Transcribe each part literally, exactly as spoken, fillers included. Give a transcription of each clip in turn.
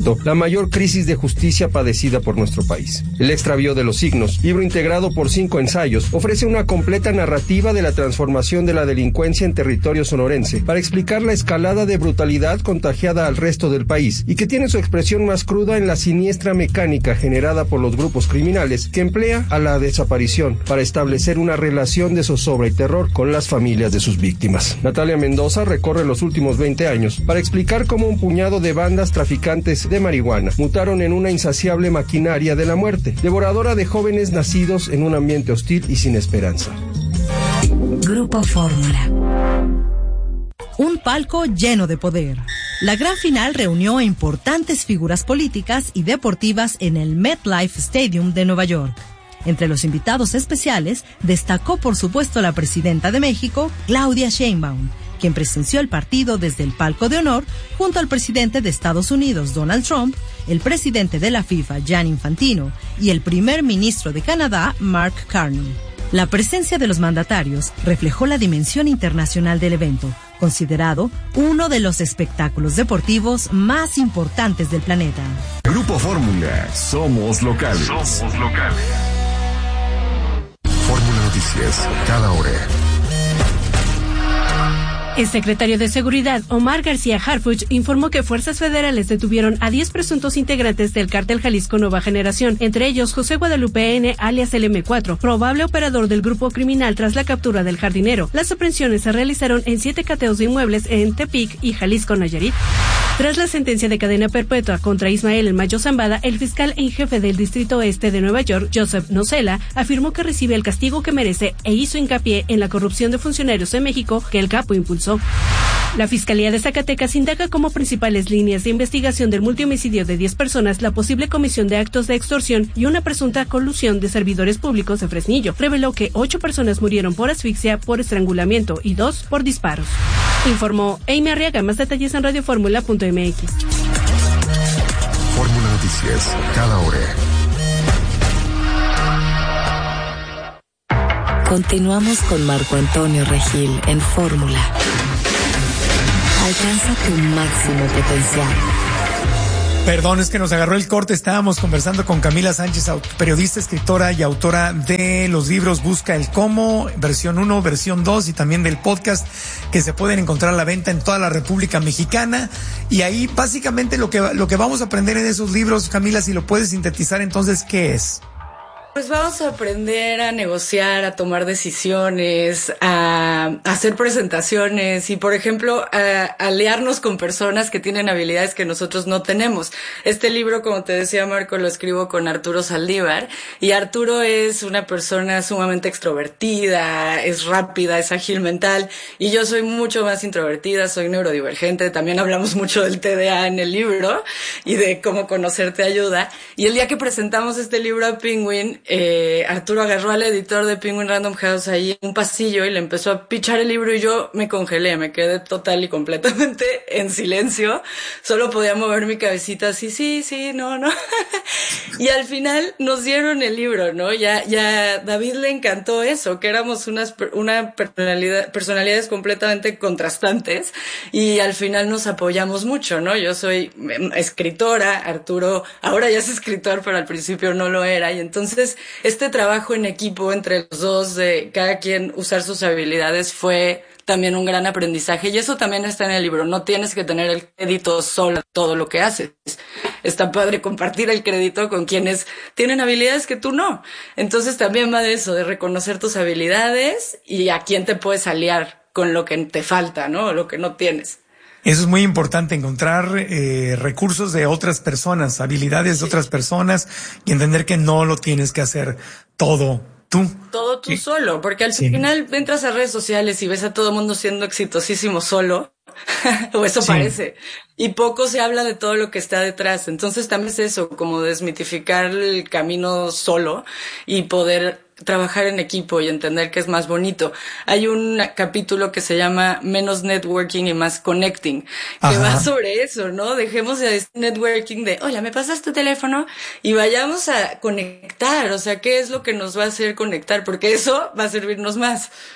conflicto, la mayor crisis de justicia padecida por nuestro país. El extravío de los signos, libro integrado por cinco ensayos, ofrece una completa narrativa de la transformación de la delincuencia en territorio sonorense para explicar la escalada de brutalidad contagiada al resto del país y que tiene su expresión más cruda en la siniestra mecánica generada por los grupos criminales que emplea a la desaparición para establecer una relación de zozobra y terror con las familias de sus víctimas. Natalia Mendoza recorre los últimos veinte años para explicar cómo un puñado de bandas traficantes de marihuana mutaron en una insaciable maquinaria de la muerte, devoradora de jóvenes nacidos en un ambiente hostil y sin esperanza. Grupo Fórmula. Un palco lleno de poder. La gran final reunió a importantes figuras políticas y deportivas en el MetLife Stadium de Nueva York. Entre los invitados especiales destacó por supuesto la presidenta de México, Claudia Sheinbaum, quien presenció el partido desde el palco de honor junto al presidente de Estados Unidos, Donald Trump, el presidente de la FIFA, Gianni Infantino, y el primer ministro de Canadá, Mark Carney. La presencia de los mandatarios reflejó la dimensión internacional del evento, considerado uno de los espectáculos deportivos más importantes del planeta. Grupo Fórmula, somos locales. Somos locales. Fórmula Noticias, cada hora. El secretario de Seguridad, Omar García Harfuch, informó que fuerzas federales detuvieron a diez presuntos integrantes del cártel Jalisco Nueva Generación, entre ellos José Guadalupe N., alias el eme cuatro, probable operador del grupo criminal tras la captura del jardinero. Las aprehensiones se realizaron en siete cateos de inmuebles en Tepic y Jalisco, Nayarit. Tras la sentencia de cadena perpetua contra Ismael El Mayo Zambada, el fiscal en jefe del Distrito Este de Nueva York, Joseph Nocella, afirmó que recibe el castigo que merece e hizo hincapié en la corrupción de funcionarios en México que el capo impulsó. La Fiscalía de Zacatecas indaga como principales líneas de investigación del multihomicidio de diez personas, la posible comisión de actos de extorsión y una presunta colusión de servidores públicos de Fresnillo. Reveló que ocho personas murieron por asfixia, por estrangulamiento y dos por disparos. Informó Amy Arriaga. Más detalles en radioformula punto eme equis. Fórmula Noticias, cada hora. Continuamos con Marco Antonio Regil en Fórmula. Alcanza tu máximo potencial. Perdón, es que nos agarró el corte. Estábamos conversando con Camila Sánchez, periodista, escritora y autora de los libros Busca el Cómo, versión uno, versión dos y también del podcast que se pueden encontrar a la venta en toda la República Mexicana. Y ahí básicamente lo que, lo que vamos a aprender en esos libros, Camila, si lo puedes sintetizar, entonces, ¿qué es? Pues vamos a aprender a negociar, a tomar decisiones, a, a hacer presentaciones y, por ejemplo, a, a aliarnos con personas que tienen habilidades que nosotros no tenemos. Este libro, como te decía, Marco, lo escribo con Arturo Saldívar, y Arturo es una persona sumamente extrovertida, es rápida, es ágil mental, y yo soy mucho más introvertida, soy neurodivergente. También hablamos mucho del te de a en el libro y de cómo conocerte ayuda. Y el día que presentamos este libro a Penguin, Eh, Arturo agarró al editor de Penguin Random House ahí en un pasillo y le empezó a pichar el libro, y yo me congelé, me quedé total y completamente en silencio. Solo podía mover mi cabecita así, sí, sí, no, no. Y al final nos dieron el libro, ¿no? Ya, ya David le encantó eso, que éramos unas, una personalidad, personalidades completamente contrastantes, y al final nos apoyamos mucho, ¿no? Yo soy escritora, Arturo ahora ya es escritor, pero al principio no lo era, y entonces este trabajo en equipo entre los dos, de cada quien usar sus habilidades, fue también un gran aprendizaje, y eso también está en el libro. No tienes que tener el crédito solo de todo lo que haces. Está padre compartir el crédito con quienes tienen habilidades que tú no. Entonces también va de eso, de reconocer tus habilidades y a quién te puedes aliar con lo que te falta, ¿no? O lo que no tienes. Eso es muy importante, encontrar eh, recursos de otras personas, habilidades de otras personas, y entender que no lo tienes que hacer todo tú. Todo tú sí. solo, porque al sí. final entras a redes sociales y ves a todo el mundo siendo exitosísimo solo, o eso sí. parece, y poco se habla de todo lo que está detrás. Entonces también es eso, como desmitificar el camino solo y poder trabajar en equipo y entender que es más bonito. Hay un capítulo que se llama Menos Networking y Más Connecting, que Ajá. va sobre eso, ¿no? Dejemos de networking de, hola, ¿me pasas tu teléfono? Y vayamos a conectar, o sea, ¿qué es lo que nos va a hacer conectar? Porque eso va a servirnos más.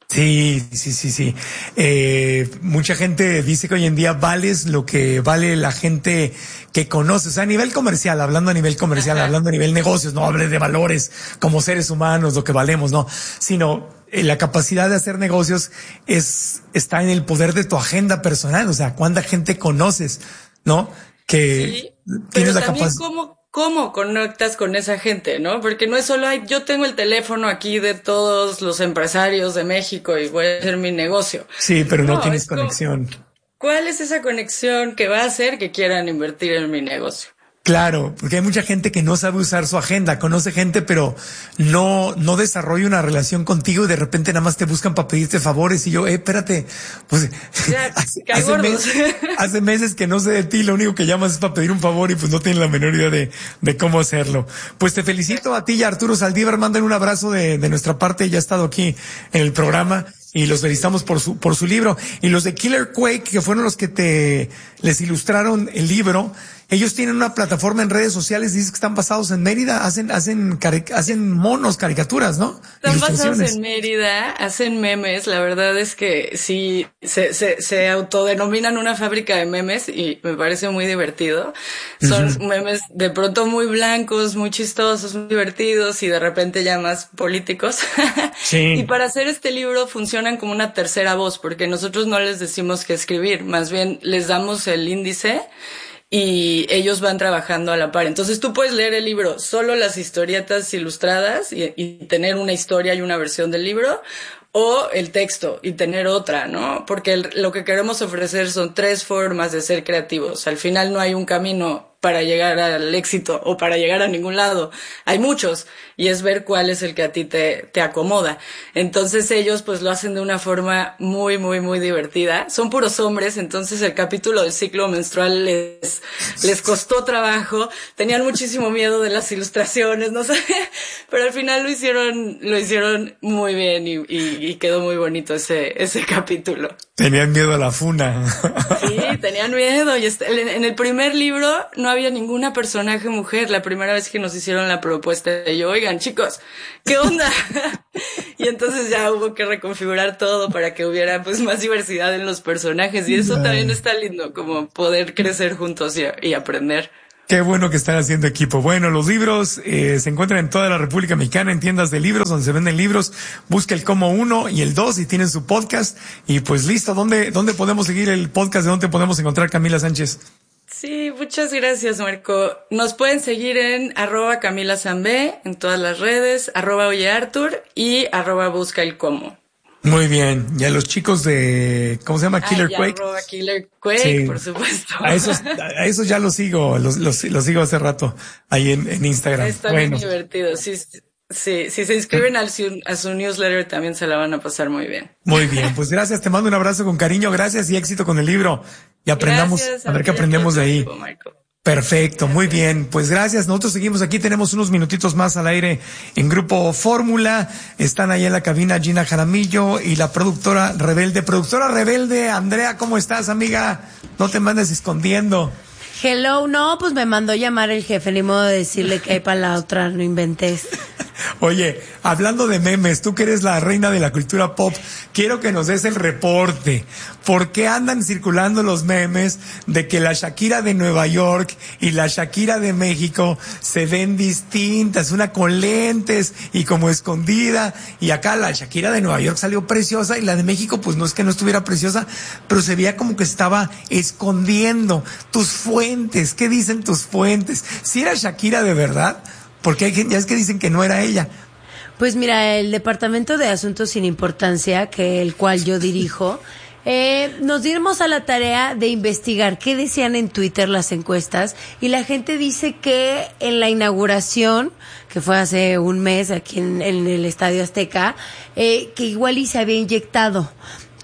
Sí, sí, sí, sí. Eh, mucha gente dice que hoy en día vales lo que vale la gente que conoce. O sea, a nivel comercial, hablando a nivel comercial, Ajá. hablando a nivel negocios, no hables de valores como seres humanos, lo que valemos, no. Sino eh, la capacidad de hacer negocios es, está en el poder de tu agenda personal. O sea, cuánta gente conoces, ¿no? Que sí, tienes pero la también capacidad. cómo, cómo conectas con esa gente, ¿no? Porque no es solo, ay, yo tengo el teléfono aquí de todos los empresarios de México y voy a hacer mi negocio. Sí, pero no, no tienes como, conexión. ¿cuál es esa conexión que va a hacer que quieran invertir en mi negocio? Claro, porque hay mucha gente que no sabe usar su agenda, conoce gente, pero no, no desarrolla una relación contigo y de repente nada más te buscan para pedirte favores y yo, eh, espérate, pues ya, hace, hace, mes, hace meses que no sé de ti, lo único que llamas es para pedir un favor y pues no tienes la menor idea de, de cómo hacerlo. Pues te felicito a ti y a Arturo Saldívar, manden un abrazo de, de nuestra parte, ya ha estado aquí en el programa. Y los felicitamos por su, por su libro. Y los de Killer Quake, que fueron los que te, les ilustraron el libro, ellos tienen una plataforma en redes sociales, dices que están basados en Mérida, hacen, hacen, cari- hacen monos, caricaturas, ¿no? Están basados en Mérida, hacen memes, la verdad es que sí, se, se, se autodenominan una fábrica de memes y me parece muy divertido. Son uh-huh. memes de pronto muy blancos, muy chistosos, muy divertidos y de repente ya más políticos. Sí. Y para hacer este libro funcionan como una tercera voz, porque nosotros no les decimos qué escribir, más bien les damos el índice y ellos van trabajando a la par. Entonces tú puedes leer el libro, solo las historietas ilustradas y, y tener una historia y una versión del libro, o el texto y tener otra, ¿no? Porque el, lo que queremos ofrecer son tres formas de ser creativos. Al final no hay un camino para llegar al éxito o para llegar a ningún lado. Hay muchos y es ver cuál es el que a ti te, te acomoda. Entonces ellos pues lo hacen de una forma muy, muy, muy divertida. Son puros hombres, entonces el capítulo del ciclo menstrual les, les costó trabajo. Tenían muchísimo miedo de las ilustraciones, no sé, pero al final lo hicieron, lo hicieron muy bien y, y, y quedó muy bonito ese, ese capítulo. Tenían miedo a la funa. Sí, tenían miedo. Y en el primer libro no había ninguna personaje mujer. La primera vez que nos hicieron la propuesta de yo, oigan, chicos, ¿qué onda? Y entonces ya hubo que reconfigurar todo para que hubiera pues más diversidad en los personajes. Y eso también está lindo, como poder crecer juntos y, y aprender. Qué bueno que están haciendo equipo. Bueno, los libros eh, se encuentran en toda la República Mexicana, en tiendas de libros, donde se venden libros. Busca el Como uno y el dos y tienen su podcast. Y pues listo, ¿dónde, dónde podemos seguir el podcast? ¿De dónde podemos encontrar Camila Sánchez? Sí, muchas gracias, Marco. Nos pueden seguir en arroba Camila Zambé, en todas las redes, arroba Oye Artur y arroba Busca el Como. Muy bien. Y a los chicos de, ¿cómo se llama? Killer ah, Quake. Arroba Killer Quake, sí. Por supuesto. A esos, a esos ya los sigo, los, los, los sigo hace rato ahí en, en Instagram. Está bueno. Muy divertido. Sí, sí, si se inscriben al su, a su newsletter también se la van a pasar muy bien. Muy bien. Pues gracias. Te mando un abrazo con cariño. Gracias y éxito con el libro. Y aprendamos, gracias, a ver qué aprendemos de ahí. Tiempo, Marco. Perfecto, muy bien. Pues gracias. Nosotros seguimos aquí. Tenemos unos minutitos más al aire en Grupo Fórmula. Están ahí en la cabina Gina Jaramillo y la productora Rebelde. Productora Rebelde, Andrea, ¿cómo estás, amiga? No te mandes escondiendo. Hello, no, pues me mandó llamar el jefe, ni modo de decirle que hay para la otra, no inventes. Oye, hablando de memes, tú que eres la reina de la cultura pop, quiero que nos des el reporte. ¿Por qué andan circulando los memes de que la Shakira de Nueva York y la Shakira de México se ven distintas? Una con lentes y como escondida. Y acá la Shakira de Nueva York salió preciosa y la de México pues no es que no estuviera preciosa, pero se veía como que estaba escondiendo. Tus fuentes, ¿qué dicen tus fuentes? ¿Si era Shakira de verdad? Porque hay gente, ya es que dicen que no era ella. Pues mira, el Departamento de Asuntos Sin Importancia, que el cual yo dirijo, eh, nos dimos a la tarea de investigar qué decían en Twitter las encuestas, y la gente dice que en la inauguración, que fue hace un mes aquí en, en el Estadio Azteca, eh, que igual y se había inyectado.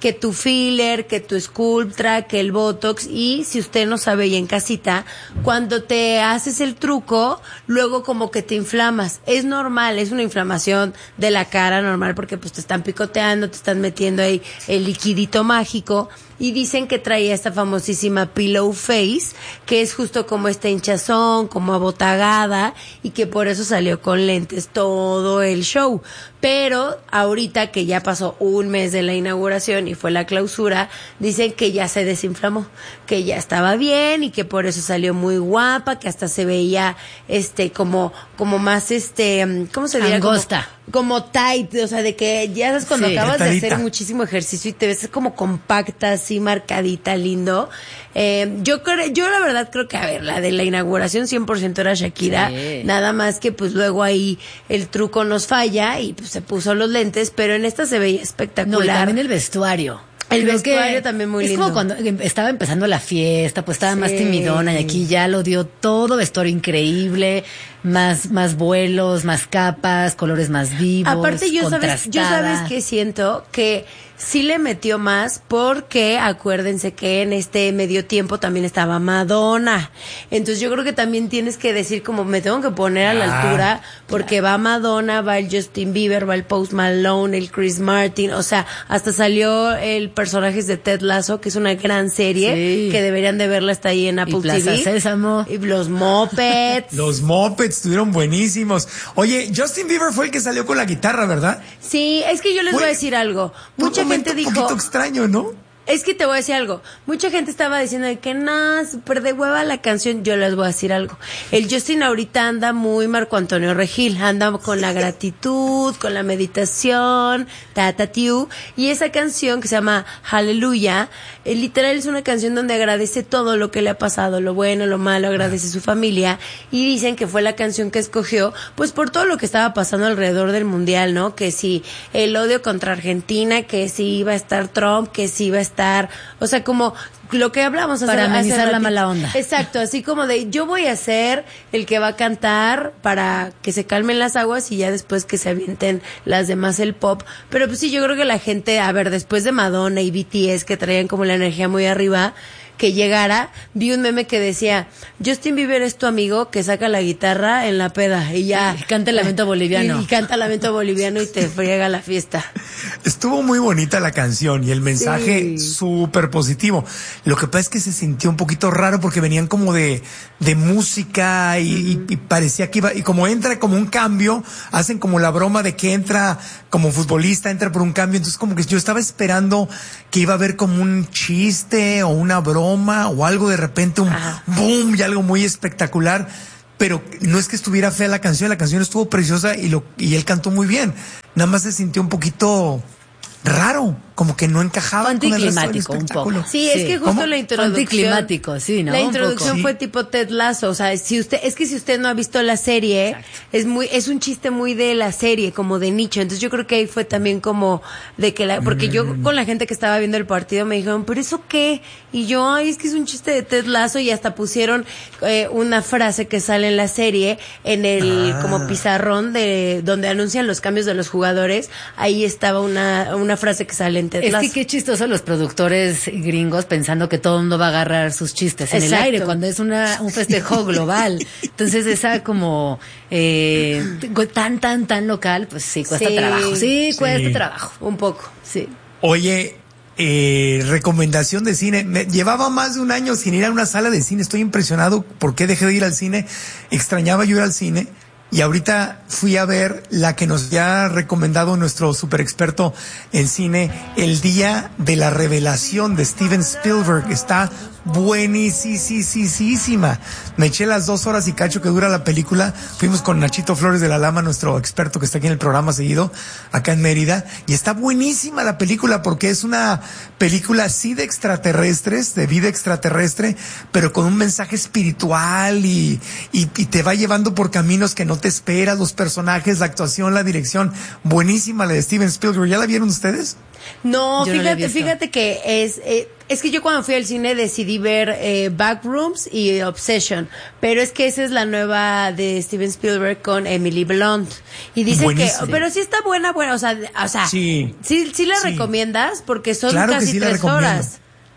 que tu filler, que tu Sculptra, que el Botox, y si usted no sabe y en casita, cuando te haces el truco, luego como que te inflamas. Es normal, es una inflamación de la cara normal porque pues te están picoteando, te están metiendo ahí el liquidito mágico. Y dicen que traía esta famosísima pillow face, que es justo como esta hinchazón, como abotagada, y que por eso salió con lentes todo el show. Pero ahorita que ya pasó un mes de la inauguración y fue la clausura, dicen que ya se desinflamó, que ya estaba bien y que por eso salió muy guapa, que hasta se veía este como como más este, ¿cómo se diría? Angosta. Como, como tight, o sea, de que ya sabes cuando Sí, acabas apretadita. de hacer muchísimo ejercicio y te ves como compacta, así marcadita, lindo. Eh, yo creo, yo la verdad creo que, a ver, la de la inauguración cien por ciento era Shakira, Sí. nada más que pues luego ahí el truco nos falla y pues se puso los lentes, pero en esta se veía No, y espectacular. también el vestuario. El Creo vestuario que también muy es lindo. como cuando estaba empezando la fiesta, pues estaba Sí. más timidona y aquí ya lo dio todo, vestuario increíble, más más vuelos, más capas, colores más vivos, Aparte yo sabes, yo contrastada. sabes que siento que sí le metió más porque acuérdense que en este medio tiempo también estaba Madonna. Entonces yo creo que también tienes que decir como me tengo que poner a la Ah, altura porque va Madonna, va el Justin Bieber, va el Post Malone, el Chris Martin, o sea, hasta salió el personaje de Ted Lasso, que es una gran serie Sí. que deberían de verla, está ahí en Apple Y Plaza T V. Sésamo. Y los Muppets. Los Muppets estuvieron buenísimos. Oye, Justin Bieber fue el que salió con la guitarra, ¿verdad? Sí, es que yo les voy a Fue- decir algo. Fue Mucha un momento gente dijo... un poquito extraño, ¿no? Es que te voy a decir algo. Mucha gente estaba diciendo de que nada, súper de hueva la canción. Yo les voy a decir algo. El Justin ahorita anda muy Marco Antonio Regil. Anda con la gratitud, con la meditación, ta, ta, tiu. Y esa canción que se llama Hallelujah, eh, literal es una canción donde agradece todo lo que le ha pasado, lo bueno, lo malo, agradece su familia. Y dicen que fue la canción que escogió, pues por todo lo que estaba pasando alrededor del mundial, ¿no? Que si el odio contra Argentina, que si iba a estar Trump, que si iba a estar, o sea, como lo que hablamos hace, Para hace amenizar la ratito. mala onda. Exacto, así como de yo voy a ser el que va a cantar para que se calmen las aguas y ya después que se avienten las demás el pop. Pero pues sí, yo creo que la gente, a ver, después de Madonna y B T S que traían como la energía muy arriba, que llegara, vi un meme que decía, Justin Bieber es tu amigo que saca la guitarra en la peda y ya. Y canta el lamento boliviano. Y, y canta el lamento boliviano y te friega la fiesta. Estuvo muy bonita la canción y el mensaje Sí. súper positivo. Lo que pasa es que se sintió un poquito raro porque venían como de, de música y, y- y parecía que iba, y como entra como un cambio, hacen como la broma de que entra como futbolista, entra por un cambio, entonces como que yo estaba esperando que iba a haber como un chiste o una broma o algo de repente, un Ajá. boom y algo muy espectacular. Pero no es que estuviera fea la canción, la canción estuvo preciosa y lo y él cantó muy bien. Nada más se sintió un poquito raro, como que no encajaba con el resto del Anticlimático un espectáculo. poco. Sí, es que justo ¿Cómo? la introducción. Anticlimático, sí, ¿no? La Un introducción poco. fue tipo Ted Lasso, o sea, si usted, es que si usted no ha visto la serie, Exacto. es muy, es un chiste muy de la serie, como de nicho. Entonces yo creo que ahí fue también como de que la, porque yo con la gente que estaba viendo el partido me dijeron, ¿pero eso qué? Y yo, ay, es que es un chiste de Ted Lasso y hasta pusieron eh, una frase que sale en la serie en el Ah. como pizarrón de donde anuncian los cambios de los jugadores. Ahí estaba una, una frase que sale en Ted Es Lasso. que qué chistoso los productores gringos pensando que todo el mundo va a agarrar sus chistes en Exacto. el aire cuando es una un festejo global. Entonces esa como eh, tan tan tan local, pues sí cuesta Sí. trabajo. Sí, Sí. cuesta trabajo. Un poco. Sí. Oye, eh, recomendación de cine. Me llevaba más de un año sin ir a una sala de cine. Estoy impresionado por qué dejé de ir al cine. Extrañaba yo ir al cine. Y ahorita fui a ver la que nos ha recomendado nuestro super experto en cine, El Día de la Revelación de Steven Spielberg. Está buenísima. Me eché las dos horas y cacho que dura la película. Fuimos con Nachito Flores de la Lama, nuestro experto que está aquí en el programa seguido, acá en Mérida. Y está buenísima la película porque es una película sí de extraterrestres, de vida extraterrestre, pero con un mensaje espiritual y, y, y te va llevando por caminos que no te esperas, los personajes, la actuación, la dirección. Buenísima la de Steven Spielberg. ¿Ya la vieron ustedes? No, Yo no la he fíjate, visto. fíjate que es, eh, Es que yo cuando fui al cine decidí ver eh, Backrooms y Obsession, pero es que esa es la nueva de Steven Spielberg con Emily Blunt. Y dicen Buenísimo. que, pero sí está buena, buena, o sea, o sea, sí, sí, sí la sí. recomiendas porque son claro casi sí tres horas.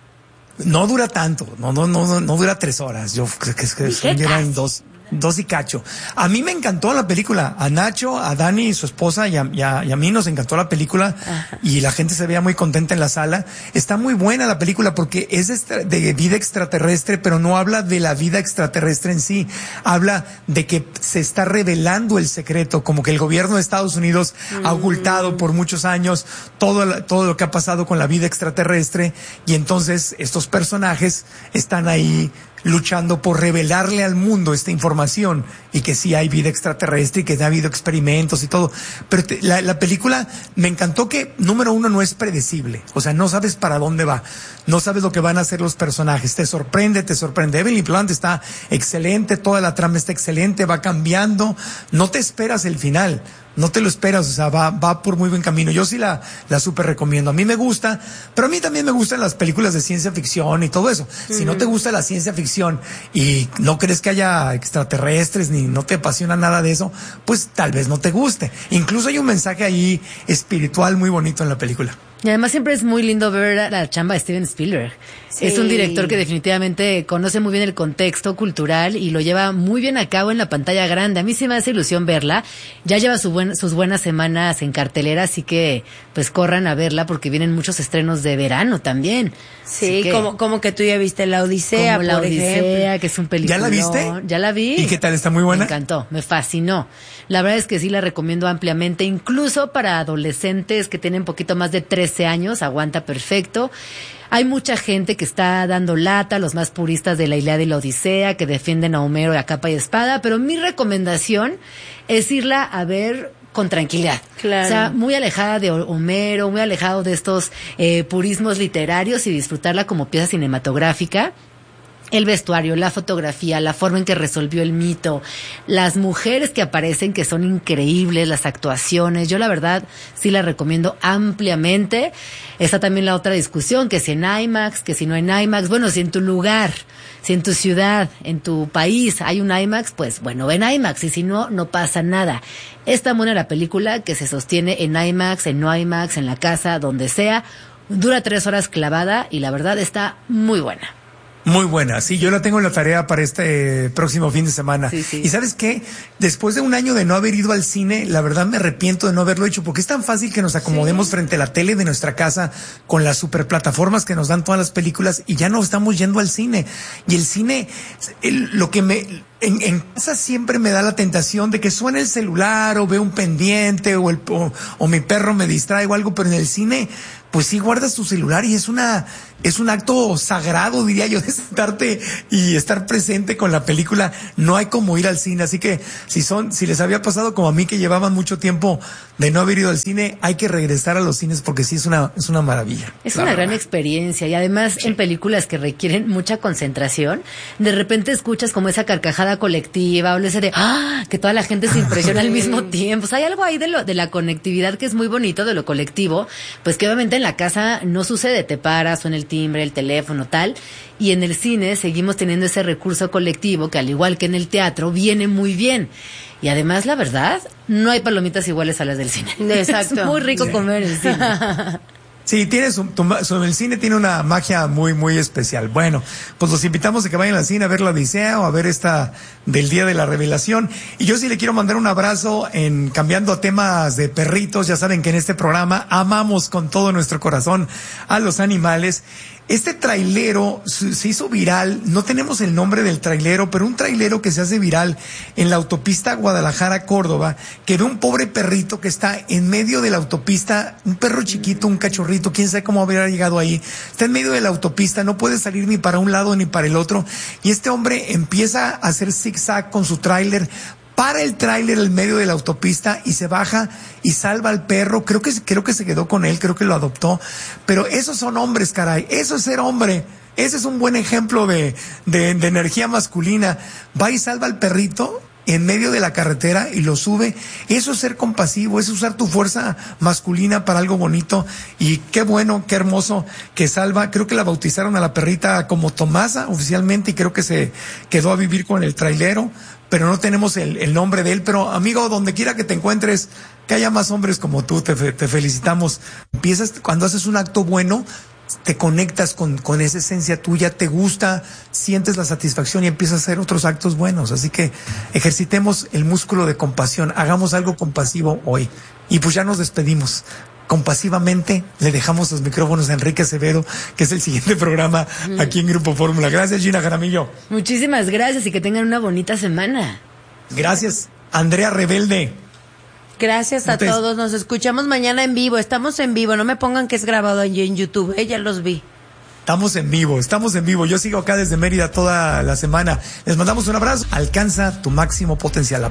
No dura tanto, no, no, no, no dura tres horas. Yo creo que es que son eran dos. Dos y cacho. A mí me encantó la película. A Nacho, a Dani y su esposa y a, y a, y a mí nos encantó la película. Ajá. Y la gente se veía muy contenta en la sala. Está muy buena la película porque es de, de vida extraterrestre, pero no habla de la vida extraterrestre en sí. Habla de que se está revelando el secreto, como que el gobierno de Estados Unidos mm. ha ocultado por muchos años todo, todo lo que ha pasado con la vida extraterrestre, y entonces estos personajes están ahí luchando por revelarle al mundo esta información y que sí hay vida extraterrestre y que ha habido experimentos y todo. Pero te, la, la película me encantó que, número uno, no es predecible. O sea, no sabes para dónde va. No sabes lo que van a hacer los personajes. Te sorprende, te sorprende. Emily Blunt está excelente, toda la trama está excelente, va cambiando. No te esperas el final. No te lo esperas, o sea, va, va por muy buen camino. Yo sí la, la súper recomiendo. A mí me gusta, pero a mí también me gustan las películas de ciencia ficción y todo eso. Mm. Si no te gusta la ciencia ficción y no crees que haya extraterrestres ni no te apasiona nada de eso, pues tal vez no te guste. Incluso hay un mensaje ahí espiritual muy bonito en la película. Y además siempre es muy lindo ver la chamba de Steven Spielberg. Sí. Es un director que definitivamente conoce muy bien el contexto cultural y lo lleva muy bien a cabo en la pantalla grande. A mí sí me hace ilusión verla. Ya lleva su buen, sus buenas semanas en cartelera, así que pues corran a verla porque vienen muchos estrenos de verano también. Sí, que, como, como que tú ya viste La Odisea, como La por Odisea, ejemplo. que es un película. ¿Ya la viste? Ya la vi. ¿Y qué tal? ¿Está muy buena? Me encantó, me fascinó. La verdad es que sí la recomiendo ampliamente, incluso para adolescentes que tienen un poquito más de trece años, aguanta perfecto. Hay mucha gente que está dando lata, los más puristas de la Ilíada y la Odisea, que defienden a Homero a capa y espada, pero mi recomendación es irla a ver con tranquilidad. Claro. O sea, muy alejada de Homero, muy alejado de estos eh, purismos literarios y disfrutarla como pieza cinematográfica. El vestuario, la fotografía, la forma en que resolvió el mito, las mujeres que aparecen que son increíbles, las actuaciones, yo la verdad sí la recomiendo ampliamente. Está también la otra discusión, que si en IMAX, que si no en IMAX, bueno, si en tu lugar, si en tu ciudad, en tu país hay un IMAX, pues bueno, ven IMAX, y si no, no pasa nada. Es tan buena la película que se sostiene en IMAX, en no IMAX, en la casa, donde sea, dura tres horas clavada y la verdad está muy buena. Muy buena, sí, yo la tengo en la tarea para este próximo fin de semana. Sí, sí. Y ¿sabes qué? Después de un año de no haber ido al cine, la verdad me arrepiento de no haberlo hecho, porque es tan fácil que nos acomodemos sí. frente a la tele de nuestra casa con las superplataformas que nos dan todas las películas y ya no estamos yendo al cine. Y el cine, el, lo que me... En, en casa siempre me da la tentación de que suene el celular o veo un pendiente o, el, o, o mi perro me distrae o algo, pero en el cine, pues sí guardas tu celular y es una, es un acto sagrado, diría yo, de sentarte y estar presente con la película. No hay como ir al cine, así que si son, si les había pasado como a mí que llevaban mucho tiempo de no haber ido al cine, hay que regresar a los cines porque sí es una, es una maravilla. Es una verdad. Gran experiencia y además sí. en películas que requieren mucha concentración, de repente escuchas como esa carcajada colectiva o ese de ¡ah! Que toda la gente se impresiona al mismo tiempo. O sea, hay algo ahí de lo, de la conectividad que es muy bonito, de lo colectivo, pues que obviamente en la casa no sucede, te paras, suena el timbre, el teléfono, tal, y en el cine seguimos teniendo ese recurso colectivo que al igual que en el teatro viene muy bien. Y además, la verdad, no hay palomitas iguales a las del cine. Exacto. Es muy rico sí. comer en el cine. Sí, tiene su, tu, su, el cine tiene una magia muy, muy especial. Bueno, pues los invitamos a que vayan al cine a ver La Odisea o a ver esta del Día de la Revelación. Y yo sí le quiero mandar un abrazo en cambiando a temas de perritos. Ya saben que en este programa amamos con todo nuestro corazón a los animales. Este trailero se hizo viral, no tenemos el nombre del trailero, pero un trailero que se hace viral en la autopista Guadalajara-Córdoba, que ve un pobre perrito que está en medio de la autopista, un perro chiquito, un cachorrito, quién sabe cómo habrá llegado ahí, está en medio de la autopista, no puede salir ni para un lado ni para el otro, y este hombre empieza a hacer zigzag con su tráiler, para el tráiler en medio de la autopista y se baja y salva al perro. Creo que, creo que se quedó con él, creo que lo adoptó. Pero esos son hombres, caray. Eso es ser hombre. Ese es un buen ejemplo de, de, de energía masculina. Va y salva al perrito en medio de la carretera y lo sube. Eso es ser compasivo, es usar tu fuerza masculina para algo bonito. Y qué bueno, qué hermoso que Salva, creo que la bautizaron a la perrita como Tomasa oficialmente, y creo que se quedó a vivir con el trailero, pero no tenemos el, el nombre de él. Pero amigo, donde quiera que te encuentres, que haya más hombres como tú, te, te felicitamos. Empiezas, cuando haces un acto bueno, te conectas con, con esa esencia tuya, te gusta, sientes la satisfacción y empiezas a hacer otros actos buenos. Así que ejercitemos el músculo de compasión, hagamos algo compasivo hoy. Y pues ya nos despedimos. Compasivamente le dejamos los micrófonos a Enrique Acevedo, que es el siguiente programa aquí en Grupo Fórmula. Gracias, Gina Jaramillo. Muchísimas gracias y que tengan una bonita semana. Gracias, Andrea Rebelde. Gracias a Entonces, todos, nos escuchamos mañana en vivo, estamos en vivo, no me pongan que es grabado en, en YouTube, eh, ya los vi. Estamos en vivo, estamos en vivo, yo sigo acá desde Mérida toda la semana. Les mandamos un abrazo, alcanza tu máximo potencial.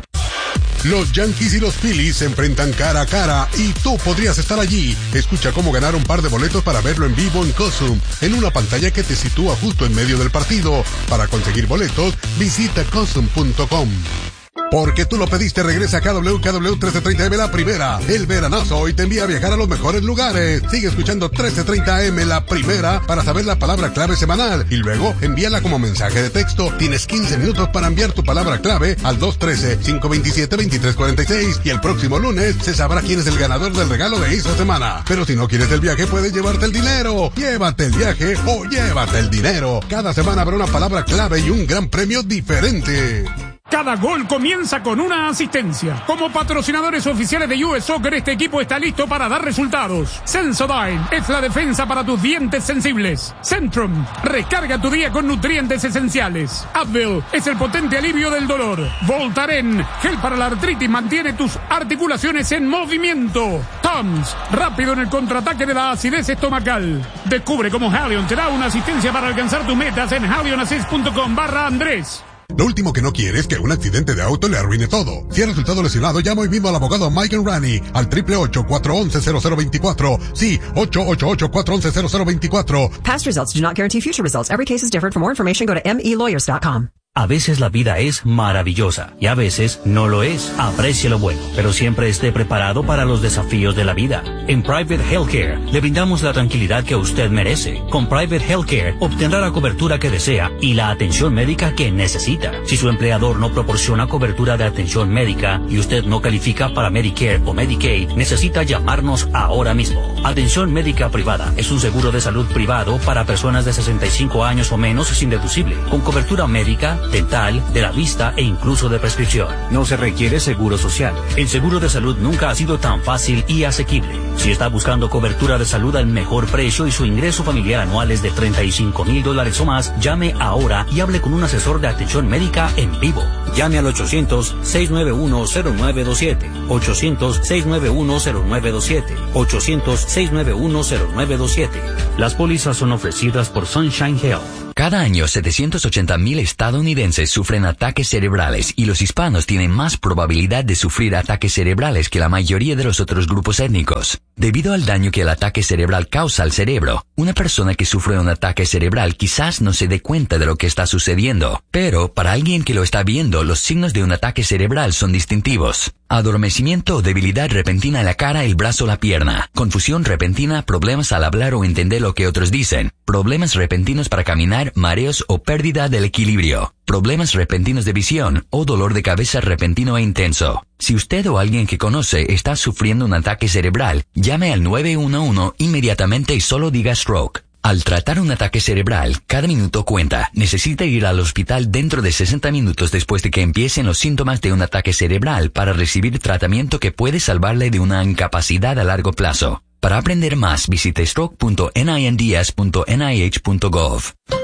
Los Yankees y los Phillies se enfrentan cara a cara y tú podrías estar allí. Escucha cómo ganar un par de boletos para verlo en vivo en Cosum, en una pantalla que te sitúa justo en medio del partido. Para conseguir boletos, visita cosum punto com. Porque tú lo pediste, regresa a K W K W trece treinta M La Primera. El veranazo hoy te envía a viajar a los mejores lugares. Sigue escuchando trece treinta M La Primera para saber la palabra clave semanal y luego envíala como mensaje de texto. Tienes quince minutos para enviar tu palabra clave al dos uno tres, cinco dos siete, dos tres cuatro seis y el próximo lunes se sabrá quién es el ganador del regalo de esta semana. Pero si no quieres el viaje, puedes llevarte el dinero. Llévate el viaje o llévate el dinero. Cada semana habrá una palabra clave y un gran premio diferente. Cada gol comienza con una asistencia. Como patrocinadores oficiales de U S Soccer, este equipo está listo para dar resultados. Sensodyne es la defensa para tus dientes sensibles. Centrum, recarga tu día con nutrientes esenciales. Advil es el potente alivio del dolor. Voltaren, gel para la artritis, mantiene tus articulaciones en movimiento. Tums, rápido en el contraataque de la acidez estomacal. Descubre cómo Halion te da una asistencia para alcanzar tus metas en halionassist punto com barra Andrés. Lo último que no quiere es que un accidente de auto le arruine todo. Si ha resultado lesionado, llama hoy mismo al abogado Mike Rani al triple ocho, cuatro once, cero cero veinticuatro. Sí, ocho ocho ocho, cuatro once, cero cero veinticuatro. Past results do not guarantee future results. Every case is different. For more information, go to m e lawyers dot com. A veces la vida es maravillosa y a veces no lo es. Aprecie lo bueno, pero siempre esté preparado para los desafíos de la vida. En Private Healthcare le brindamos la tranquilidad que usted merece. Con Private Healthcare obtendrá la cobertura que desea y la atención médica que necesita. Si su empleador no proporciona cobertura de atención médica y usted no califica para Medicare o Medicaid, necesita llamarnos ahora mismo. Atención médica privada es un seguro de salud privado para personas de sesenta y cinco años o menos sin deducible, con cobertura médica, dental, de la vista e incluso de prescripción. No se requiere seguro social. El seguro de salud nunca ha sido tan fácil y asequible. Si está buscando cobertura de salud al mejor precio y su ingreso familiar anual es de treinta y cinco mil dólares o más, llame ahora y hable con un asesor de atención médica en vivo. Llame al ochocientos, seis nueve uno, cero nueve dos siete. ochocientos, seis nueve uno, cero nueve dos siete. ochocientos, seis nueve uno, cero nueve dos siete. Las pólizas son ofrecidas por Sunshine Health. Cada año, setecientos ochenta mil estadounidenses sufren ataques cerebrales y los hispanos tienen más probabilidad de sufrir ataques cerebrales que la mayoría de los otros grupos étnicos. Debido al daño que el ataque cerebral causa al cerebro, una persona que sufre un ataque cerebral quizás no se dé cuenta de lo que está sucediendo, pero para alguien que lo está viendo, los signos de un ataque cerebral son distintivos. Adormecimiento o debilidad repentina en la cara, el brazo o la pierna. Confusión repentina, problemas al hablar o entender lo que otros dicen. Problemas repentinos para caminar, mareos o pérdida del equilibrio. Problemas repentinos de visión o dolor de cabeza repentino e intenso. Si usted o alguien que conoce está sufriendo un ataque cerebral, llame al nueve uno uno inmediatamente y solo diga stroke. Al tratar un ataque cerebral, cada minuto cuenta. Necesita ir al hospital dentro de sesenta minutos después de que empiecen los síntomas de un ataque cerebral para recibir tratamiento que puede salvarle de una incapacidad a largo plazo. Para aprender más, visite stroke punto ninds punto n i h punto gov.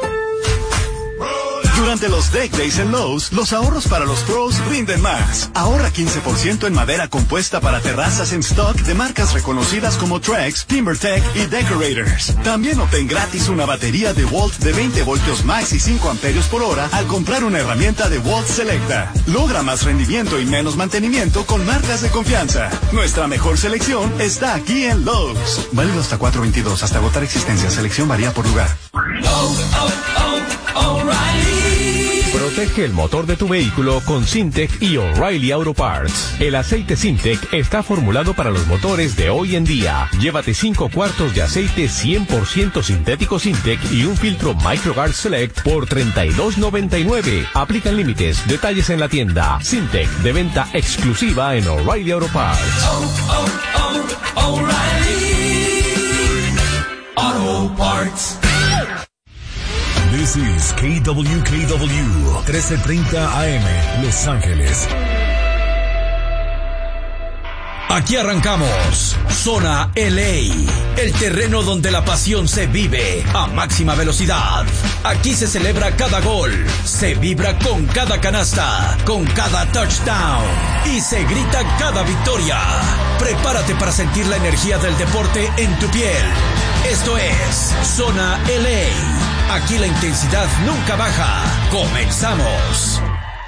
Durante los Deck Days en Lowe's, los ahorros para los pros rinden más. Ahorra quince por ciento en madera compuesta para terrazas en stock de marcas reconocidas como Trex, TimberTech y Decorators. También obtén gratis una batería de Volt de veinte voltios max y cinco amperios por hora al comprar una herramienta de Volt Selecta. Logra más rendimiento y menos mantenimiento con marcas de confianza. Nuestra mejor selección está aquí en Lowe's. Válido hasta cuatro veintidós, hasta agotar existencia. Selección varía por lugar. Oh, oh, oh, O'Reilly Protege el motor de tu vehículo con Syntec y O'Reilly Auto Parts. El aceite Syntec está formulado para los motores de hoy en día. Llévate cinco cuartos de aceite cien por ciento sintético Syntec y un filtro MicroGuard Select por treinta y dos noventa y nueve. Aplican límites. Detalles en la tienda. Syntec, de venta exclusiva en O'Reilly Auto Parts. Oh, oh, oh, O'Reilly Auto Parts. This is K W K W, trece treinta A M, Los Ángeles. Aquí arrancamos, Zona L A, el terreno donde la pasión se vive a máxima velocidad. Aquí se celebra cada gol, se vibra con cada canasta, con cada touchdown y se grita cada victoria. Prepárate para sentir la energía del deporte en tu piel. Esto es Zona L A. Aquí la intensidad nunca baja. Comenzamos.